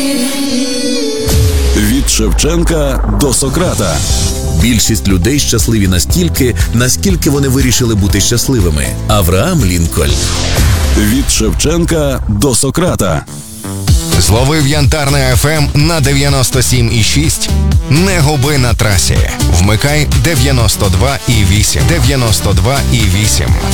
Від Шевченка до Сократа. Більшість людей щасливі настільки, наскільки вони вирішили бути щасливими. Авраам Лінкольн. Від Шевченка до Сократа. Зловив Янтарне ФМ на 97,6. Не губи на трасі. Вмикай 92,8. 92,8.